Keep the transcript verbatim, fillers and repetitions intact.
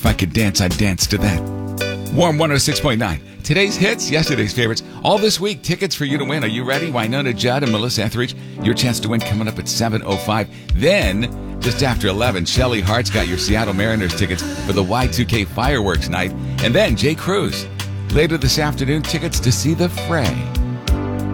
If I could dance, I'd dance to that. Warm one oh six point nine. Today's hits, yesterday's favorites. All this week, tickets for you to win. Are you ready? Wynonna Judd and Melissa Etheridge. Your chance to win coming up at seven oh five. Then, just after eleven, Shelly Hart's got your Seattle Mariners tickets for the Y two K fireworks night. And then, Jay Cruz. Later this afternoon, tickets to see The Fray.